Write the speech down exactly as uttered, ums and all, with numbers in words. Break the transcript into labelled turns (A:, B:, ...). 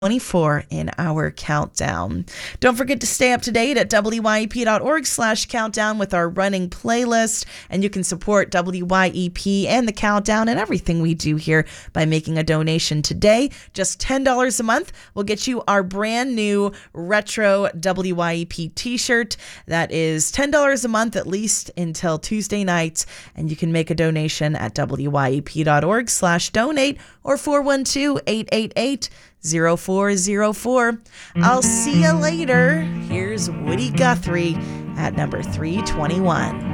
A: twenty-four in our countdown. Don't forget to stay up to date at W Y E P dot org slash countdown with our running playlist, and you can support W Y E P and the countdown and everything we do here by making a donation today. Just ten dollars a month will get you our brand new retro W Y E P t-shirt. That is ten dollars a month at least until Tuesday nights, and you can make a donation at W Y E P dot org slash donate or four one two, eight eight eight, zero four zero four. I'll see you later. Here's Woody Guthrie at number three twenty-one.